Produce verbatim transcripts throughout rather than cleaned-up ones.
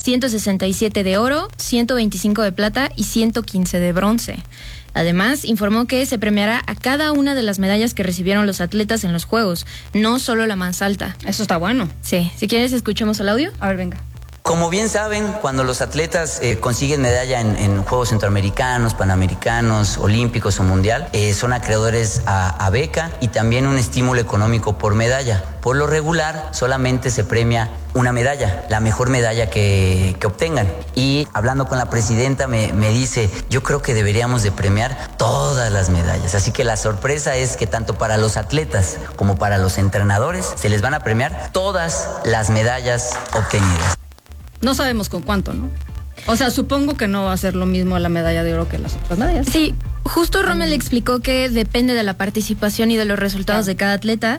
ciento sesenta y siete de oro, ciento veinticinco de plata y ciento quince de bronce. Además, informó que se premiará a cada una de las medallas que recibieron los atletas en los Juegos, no solo la más alta. Eso está bueno. Sí, si quieres escuchemos el audio. A ver, venga. Como bien saben, cuando los atletas eh, consiguen medalla en, en Juegos Centroamericanos, Panamericanos, Olímpicos o Mundial, eh, son acreedores a, a beca y también un estímulo económico por medalla. Por lo regular, solamente se premia una medalla, la mejor medalla que, que obtengan. Y hablando con la presidenta me, me dice, yo creo que deberíamos de premiar todas las medallas. Así que la sorpresa es que tanto para los atletas como para los entrenadores se les van a premiar todas las medallas obtenidas. No sabemos con cuánto, ¿no? O sea, supongo que no va a ser lo mismo la medalla de oro que las otras medallas. Sí, justo Rommel explicó que depende de la participación y de los resultados Claro. de cada atleta.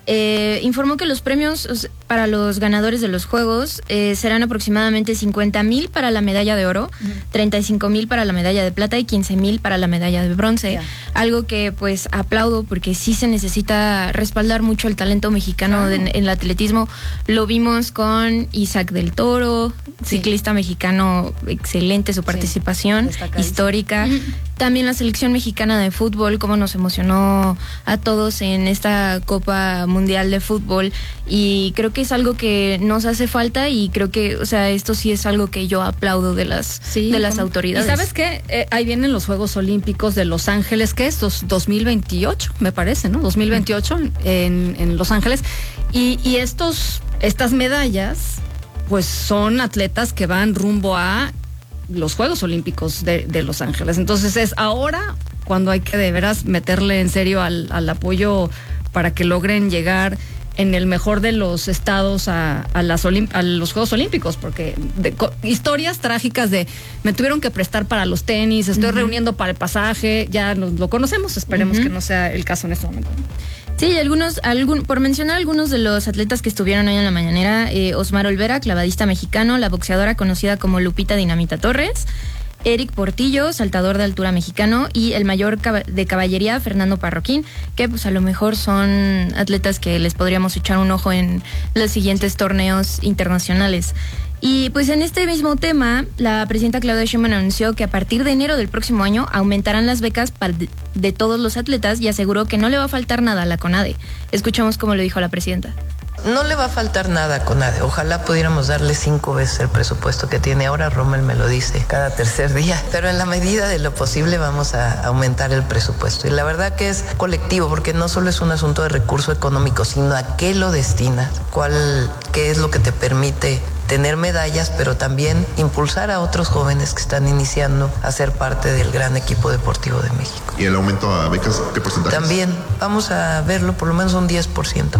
Eh, informó que los premios para los ganadores de los Juegos eh, serán aproximadamente cincuenta mil para la medalla de oro, uh-huh. treinta y cinco mil para la medalla de plata y quince mil para la medalla de bronce. Yeah. Algo que pues aplaudo porque sí se necesita respaldar mucho el talento mexicano uh-huh. de, en el atletismo. Lo vimos con Isaac del Toro, sí. ciclista mexicano, excelente su participación, sí. histórica. Uh-huh. También la selección mexicana de fútbol, cómo nos emocionó a todos en esta Copa Mundial de Fútbol, y creo que es algo que nos hace falta y creo que, o sea, esto sí es algo que yo aplaudo de las sí, de las ¿cómo? autoridades. ¿Y sabes qué? Eh, ahí vienen los Juegos Olímpicos de Los Ángeles, ¿qué es? Dos, dos mil veintiocho, me parece, ¿no? dos mil veintiocho en, en Los Ángeles. Y, y estos, estas medallas, pues son atletas que van rumbo a los Juegos Olímpicos de, de Los Ángeles. Entonces es ahora cuando hay que de veras meterle en serio al, al apoyo para que logren llegar en el mejor de los estados a, a, las olim, a los Juegos Olímpicos, porque de, co, historias trágicas de me tuvieron que prestar para los tenis, estoy uh-huh. reuniendo para el pasaje, ya lo, lo conocemos, esperemos uh-huh. que no sea el caso en este momento. Sí, algunos, algún, por mencionar algunos de los atletas que estuvieron hoy en la mañanera, eh, Osmar Olvera, clavadista mexicano, la boxeadora conocida como Lupita Dinamita Torres, Eric Portillo, saltador de altura mexicano, y el mayor de caballería, Fernando Parroquín, que pues a lo mejor son atletas que les podríamos echar un ojo en los siguientes torneos internacionales. Y pues en este mismo tema, la presidenta Claudia Sheinbaum anunció que a partir de enero del próximo año aumentarán las becas de, de todos los atletas y aseguró que no le va a faltar nada a la CONADE. Escuchamos cómo lo dijo la presidenta. No le va a faltar nada a CONADE. Ojalá pudiéramos darle cinco veces el presupuesto que tiene ahora. Rommel me lo dice cada tercer día. Pero en la medida de lo posible vamos a aumentar el presupuesto. Y la verdad que es colectivo, porque no solo es un asunto de recurso económico, sino a qué lo destinas, cuál, qué es lo que te permite tener medallas, pero también impulsar a otros jóvenes que están iniciando a ser parte del gran equipo deportivo de México. ¿Y el aumento a becas, qué porcentaje? También vamos a verlo por lo menos un diez por ciento.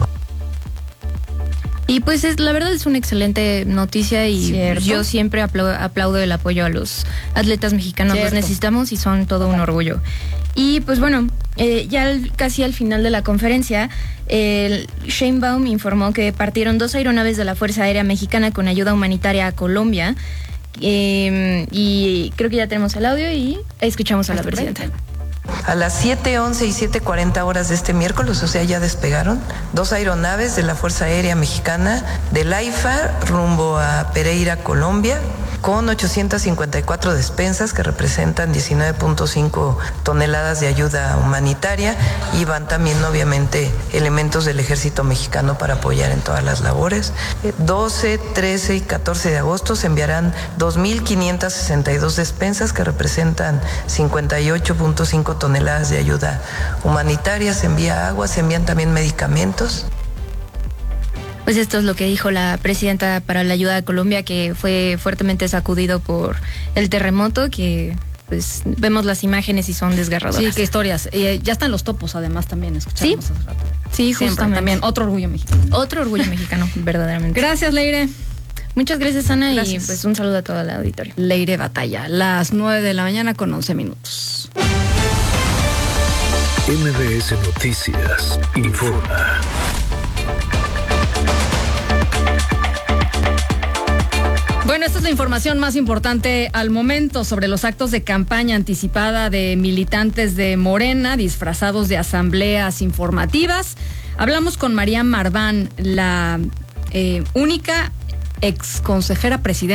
Y pues es, la verdad es una excelente noticia y ¿Cierto? Yo siempre aplaudo, aplaudo el apoyo a los atletas mexicanos. ¿Cierto? Los necesitamos y son todo un orgullo. Y pues bueno, eh, ya al, casi al final de la conferencia, el Sheinbaum informó que partieron dos aeronaves de la Fuerza Aérea Mexicana con ayuda humanitaria a Colombia. Eh, y creo que ya tenemos el audio y escuchamos a la presidenta. A las siete once y siete cuarenta horas de este miércoles, o sea, ya despegaron dos aeronaves de la Fuerza Aérea Mexicana del AIFA rumbo a Pereira, Colombia, con ochocientas cincuenta y cuatro despensas que representan diecinueve punto cinco toneladas de ayuda humanitaria, y van también obviamente elementos del ejército mexicano para apoyar en todas las labores. doce, trece y catorce de agosto se enviarán dos mil quinientas sesenta y dos despensas que representan cincuenta y ocho punto cinco toneladas de ayuda humanitaria. Se envía agua, se envían también medicamentos. Pues esto es lo que dijo la presidenta para la ayuda a Colombia, que fue fuertemente sacudido por el terremoto, que pues vemos las imágenes y son desgarradoras. Sí, qué historias. Eh, ya están los topos, además, también escuchamos. Sí, sí, justamente. También otro orgullo mexicano. Otro orgullo mexicano, verdaderamente. Gracias, Leire. Muchas gracias, Ana, gracias. Y pues un saludo a toda la auditorio. Leire Batalla, las nueve de la mañana con once minutos. M B S Noticias informa. Bueno, esta es la información más importante al momento sobre los actos de campaña anticipada de militantes de Morena disfrazados de asambleas informativas. Hablamos con María Marván, la eh, única ex consejera presidenta